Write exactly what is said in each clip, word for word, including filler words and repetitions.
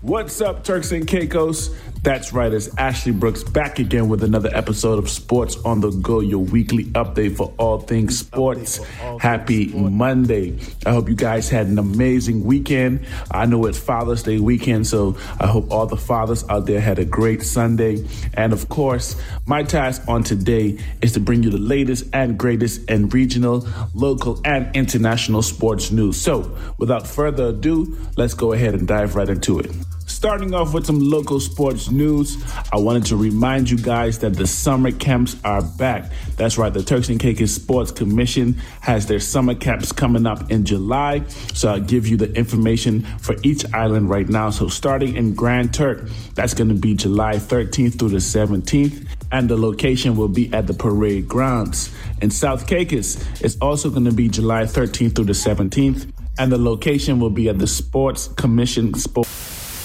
What's up, Turks and Caicos? That's right, it's Ashley Brooks back again with another episode of Sports on the Go, your weekly update for all things sports. Happy Monday. I hope you guys had an amazing weekend. I know it's Father's Day weekend, so I hope all the fathers out there had a great Sunday. And of course, my task on today is to bring you the latest and greatest in regional, local, and international sports news. So without further ado, let's go ahead and dive right into it. Starting off with some local sports news, I wanted to remind you guys that the summer camps are back. That's right, the Turks and Caicos Sports Commission has their summer camps coming up in July. So I'll give you the information for each island right now. So starting in Grand Turk, that's going to be July thirteenth through the seventeenth. And the location will be at the parade grounds. In South Caicos, it's also going to be July thirteenth through the seventeenth. And the location will be at the Sports Commission Sports.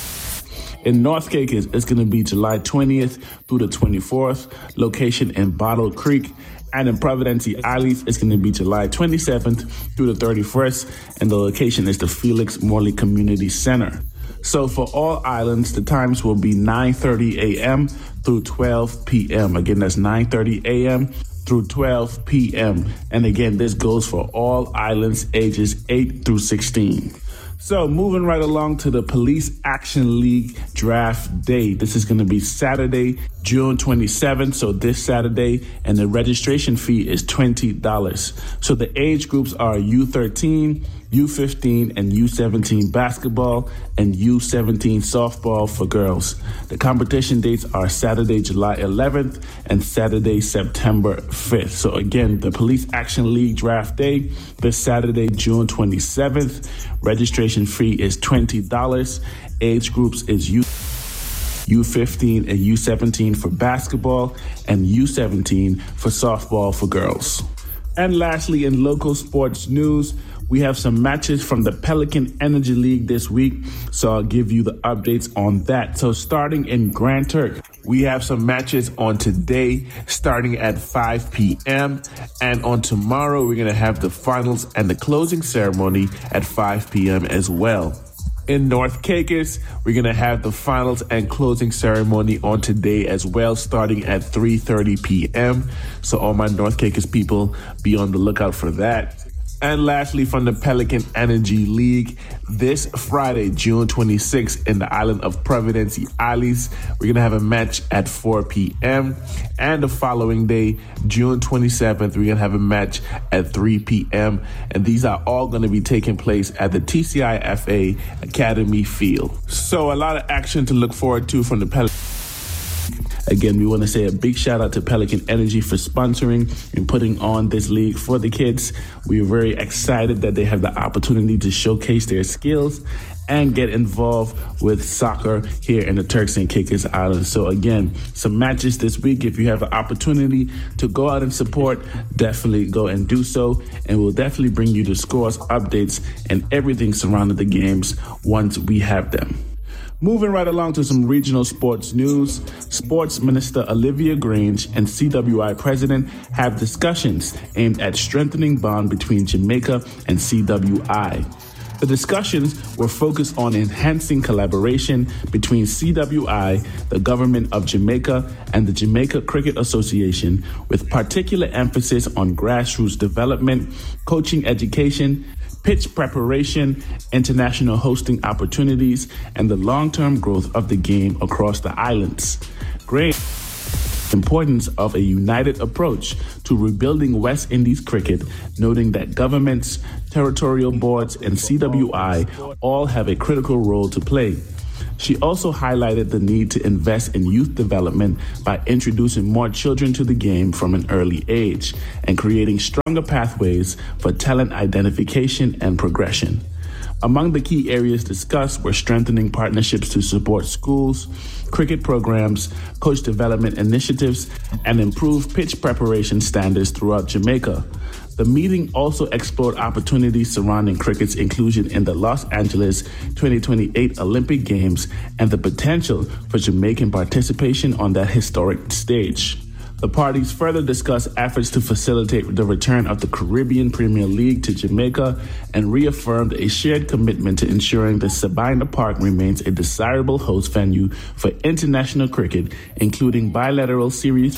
In North Caicos, it's going to be July twentieth through the twenty-fourth, location in Bottle Creek. And in Providencia Isles, it's going to be July twenty-seventh through the thirty-first, and the location is the Felix Morley Community Center. So for all islands, the times will be nine thirty a.m. through twelve p.m. Again, that's nine thirty a.m. through twelve p.m. And again, this goes for all islands ages eight through sixteen. So moving right along to the Police Action League Draft Day. This is going to be Saturday, June twenty-seventh, so this Saturday, and the registration fee is twenty dollars. So the age groups are U thirteen, U fifteen, and U seventeen basketball, and U seventeen softball for girls. The competition dates are Saturday, July eleventh, and Saturday, September fifth. So again, the Police Action League Draft Day, this Saturday, June twenty-seventh. Registration fee is twenty dollars. Age groups is U U fifteen and U seventeen for basketball, and U seventeen for softball for girls. And lastly, in local sports news, we have some matches from the Pelican Energy League this week, so I'll give you the updates on that. So starting in Grand Turk, we have some matches on today starting at five p.m. And on tomorrow, we're going to have the finals and the closing ceremony at five p.m. as well. In North Caicos, we're going to have the finals and closing ceremony on today as well, starting at three thirty p.m. So all my North Caicos people, be on the lookout for that. And lastly, from the Pelican Energy League, this Friday, June twenty-sixth, in the island of Providencia Isles, we're going to have a match at four p.m. And the following day, June twenty-seventh, we're going to have a match at three p.m. And these are all going to be taking place at the T C I F A Academy Field. So a lot of action to look forward to from the Pelican. Again, we want to say a big shout out to Pelican Energy for sponsoring and putting on this league for the kids. We are very excited that they have the opportunity to showcase their skills and get involved with soccer here in the Turks and Caicos Islands. So again, some matches this week. If you have an opportunity to go out and support, definitely go and do so. And we'll definitely bring you the scores, updates, and everything surrounding the games once we have them. Moving right along to some regional sports news, Sports Minister Olivia Grange and C W I President have discussions aimed at strengthening bond between Jamaica and C W I. The discussions were focused on enhancing collaboration between C W I, the government of Jamaica, and the Jamaica Cricket Association, with particular emphasis on grassroots development, coaching education, pitch preparation, international hosting opportunities, and the long-term growth of the game across the islands. Great importance of a united approach to rebuilding West Indies cricket, noting that governments, territorial boards, and C W I all have a critical role to play. She also highlighted the need to invest in youth development by introducing more children to the game from an early age and creating stronger pathways for talent identification and progression. Among the key areas discussed were strengthening partnerships to support schools, cricket programs, coach development initiatives, and improved pitch preparation standards throughout Jamaica. The meeting also explored opportunities surrounding cricket's inclusion in the Los Angeles twenty twenty-eight Olympic Games and the potential for Jamaican participation on that historic stage. The parties further discussed efforts to facilitate the return of the Caribbean Premier League to Jamaica and reaffirmed a shared commitment to ensuring that Sabina Park remains a desirable host venue for international cricket, including bilateral series.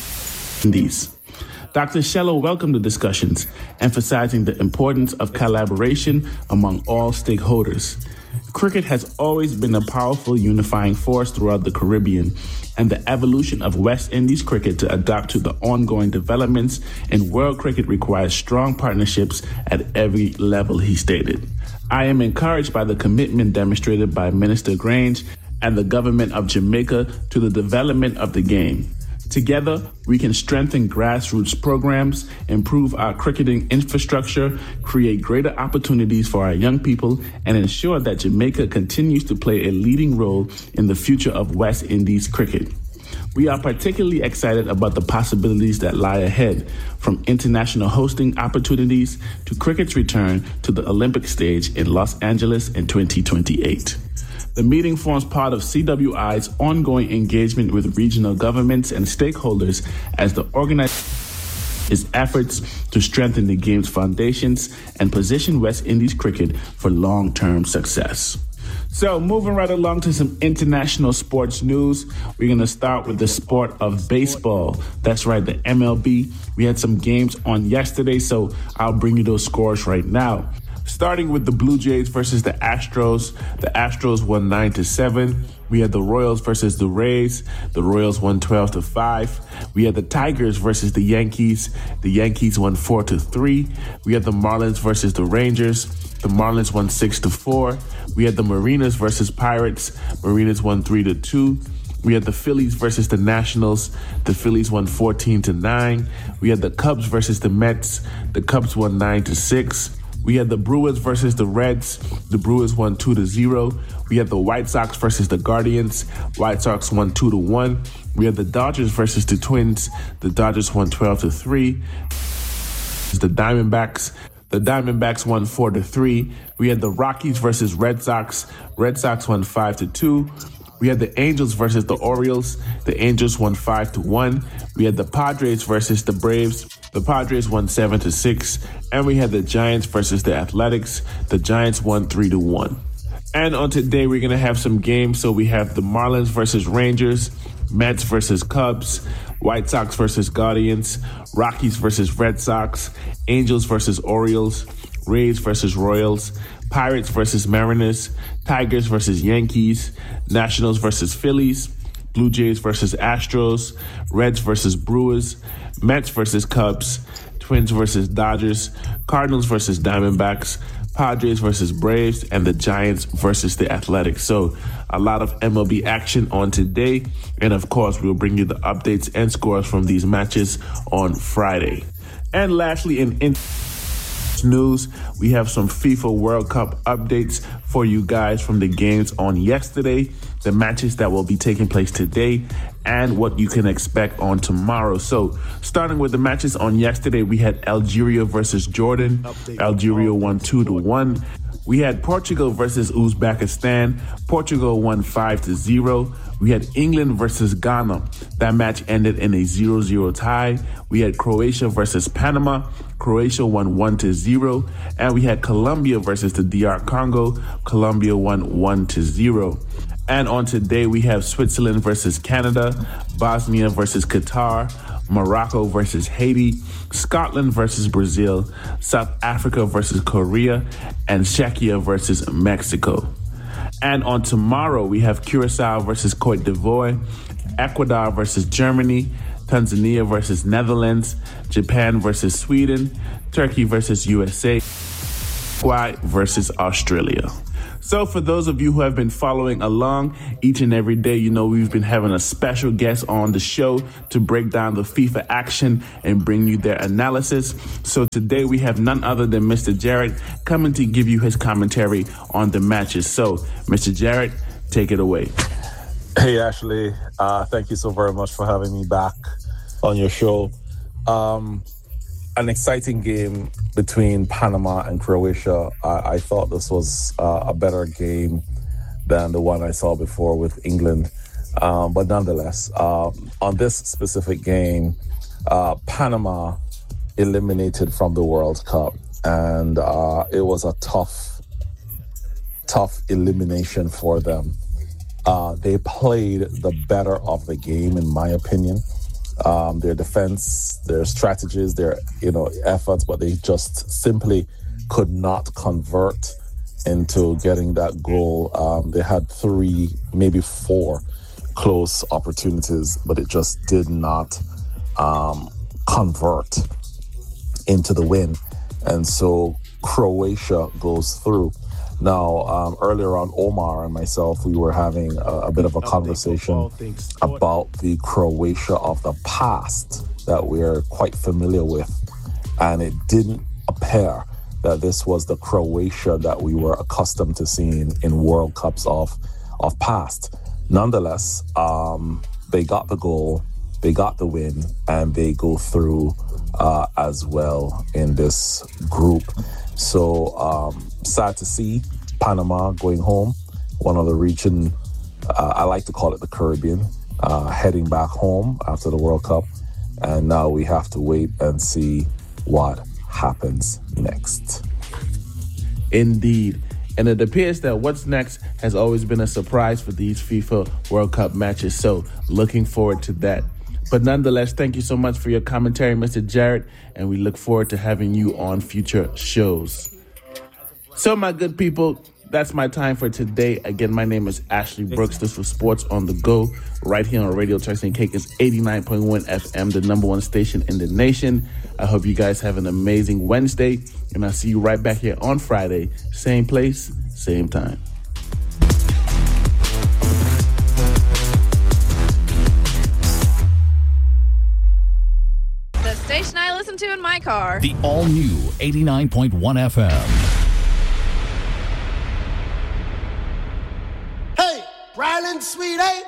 These. Doctor Shello welcomed the discussions, emphasizing the importance of collaboration among all stakeholders. Cricket has always been a powerful unifying force throughout the Caribbean, and the evolution of West Indies cricket to adapt to the ongoing developments in world cricket requires strong partnerships at every level, he stated. I am encouraged by the commitment demonstrated by Minister Grange and the government of Jamaica to the development of the game. Together, we can strengthen grassroots programs, improve our cricketing infrastructure, create greater opportunities for our young people, and ensure that Jamaica continues to play a leading role in the future of West Indies cricket. We are particularly excited about the possibilities that lie ahead, from international hosting opportunities to cricket's return to the Olympic stage in Los Angeles in twenty twenty-eight. The meeting forms part of C W I's ongoing engagement with regional governments and stakeholders as the organization its efforts to strengthen the game's foundations and position West Indies cricket for long-term success. So, moving right along to some international sports news, we're going to start with the sport of baseball. That's right, the M L B. We had some games on yesterday, so I'll bring you those scores right now. Starting with the Blue Jays versus the Astros. The Astros won nine to seven. We had the Royals versus the Rays. The Royals won twelve to five. We had the Tigers versus the Yankees. The Yankees won four to three. We had the Marlins versus the Rangers. The Marlins won six to four. We had the Mariners versus Pirates. Mariners won three to two. We had the Phillies versus the Nationals. The Phillies won fourteen to nine. We had the Cubs versus the Mets. The Cubs won nine to six. We had the Brewers versus the Reds. The Brewers won two to zero. We had the White Sox versus the Guardians. White Sox won two to one. We had the Dodgers versus the Twins. The Dodgers won twelve to three. The Diamondbacks. The Diamondbacks won four to three. We had the Rockies versus Red Sox. Red Sox won five to two. We had the Angels versus the Orioles. The Angels won five to one. We had the Padres versus the Braves. The Padres won seven to six. And we had the Giants versus the Athletics. The Giants won three to one. And on today, we're going to have some games. So we have the Marlins versus Rangers, Mets versus Cubs, White Sox versus Guardians, Rockies versus Red Sox, Angels versus Orioles, Rays versus Royals, Pirates versus Mariners, Tigers versus Yankees, Nationals versus Phillies, Blue Jays versus Astros, Reds versus Brewers, Mets versus Cubs, Twins versus Dodgers, Cardinals versus Diamondbacks, Padres versus Braves, and the Giants versus the Athletics. So a lot of M L B action on today. And of course, we'll bring you the updates and scores from these matches on Friday. And lastly, in, in news, we have some FIFA World Cup updates for you guys from the games on yesterday, the matches that will be taking place today, and what you can expect on tomorrow. So starting with the matches on yesterday, we had Algeria versus Jordan. Algeria won two to one. We had Portugal versus Uzbekistan. Portugal won five to zero. We had England versus Ghana. That match ended in a zero zero tie. We had Croatia versus Panama. Croatia won one to zero. And we had Colombia versus the D R Congo. Colombia won one to zero. And on today, we have Switzerland versus Canada, Bosnia versus Qatar, Morocco versus Haiti, Scotland versus Brazil, South Africa versus Korea, and Czechia versus Mexico. And on tomorrow, we have Curacao versus Cote d'Ivoire, Ecuador versus Germany, Tanzania versus Netherlands, Japan versus Sweden, Turkey versus U S A, Uruguay versus Australia. So for those of you who have been following along each and every day, you know we've been having a special guest on the show to break down the FIFA action and bring you their analysis. So today we have none other than Mister Jarrett coming to give you his commentary on the matches. So Mister Jarrett, take it away. Hey, Ashley. Uh, thank you so very much for having me back on your show. Um, an exciting game between Panama and Croatia. I, I thought this was uh, a better game than the one I saw before with England Um, but nonetheless, uh, on this specific game, uh, Panama eliminated from the World Cup, and uh, it was a tough, tough elimination for them. Uh, they played the better of the game, in my opinion. Um, their defense, their strategies, their you know efforts, but they just simply could not convert into getting that goal. Um, they had three, maybe four close opportunities, but it just did not um, convert into the win. And so Croatia goes through. Now, um, earlier on, Omar and myself, we were having a, a bit of a conversation about the Croatia of the past that we're quite familiar with. And it didn't appear that this was the Croatia that we were accustomed to seeing in World Cups of, of past. Nonetheless, um, they got the goal, they got the win, and they go through uh, as well in this group. So um, sad to see Panama going home, one of the region, uh, I like to call it the Caribbean, uh, heading back home after the World Cup. And now we have to wait and see what happens next. Indeed. And it appears that what's next has always been a surprise for these FIFA World Cup matches. So looking forward to that. But nonetheless, thank you so much for your commentary, Mister Jarrett, and we look forward to having you on future shows. So, my good people, that's my time for today. Again, my name is Ashley Brooks. This was Sports on the Go, right here on Radio Turks and Caicos eighty-nine point one F M, the number one station in the nation. I hope you guys have an amazing Wednesday, and I'll see you right back here on Friday, same place, same time. Station I listen to in my car. The all-new eighty-nine point one F M. Hey, Ryland Sweet, eh?